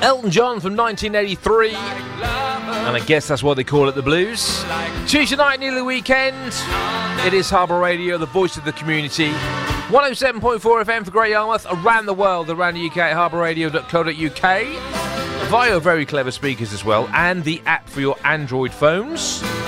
Elton John from 1983. And I guess that's why they call it the blues. Tuesday night, nearly weekend. It is Harbour Radio, the voice of the community. 107.4 FM for Great Yarmouth, around the world, around the UK at harbourradio.co.uk. Via very clever speakers as well, and the app for your Android phones.